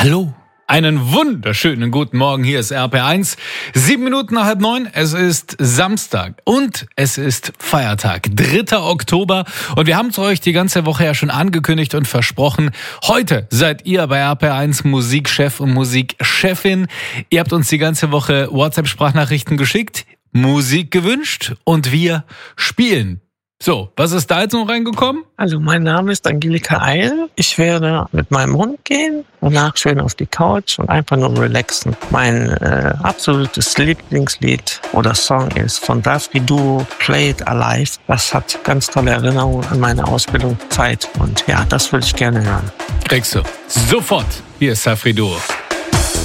Hallo, einen wunderschönen guten Morgen. Hier ist RP1. 7 Minuten nach 8:30. Es ist Samstag und es ist Feiertag, 3. Oktober. Und wir haben es euch die ganze Woche ja schon angekündigt und versprochen. Heute seid ihr bei RP1 Musikchef und Musikchefin. Ihr habt uns die ganze Woche WhatsApp-Sprachnachrichten geschickt, Musik gewünscht und wir spielen. So, was ist da jetzt noch reingekommen? Also mein Name ist Angelika Eil. Ich werde mit meinem Hund gehen, danach schön auf die Couch und einfach nur relaxen. Mein absolutes Lieblingslied oder Song ist von Dafri Duo, Play It Alive. Das hat ganz tolle Erinnerungen an meine Ausbildungszeit und ja, das würde ich gerne hören. Kriegst du sofort. Hier ist Dafri Duo.